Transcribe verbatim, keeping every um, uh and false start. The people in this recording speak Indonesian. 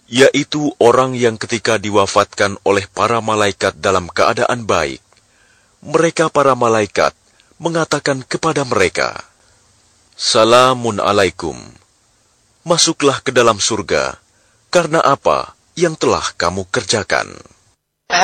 yaitu orang yang ketika diwafatkan oleh para malaikat dalam keadaan baik, mereka para malaikat mengatakan kepada mereka, "Salamun alaikum, masuklah ke dalam surga, karena apa yang telah kamu kerjakan."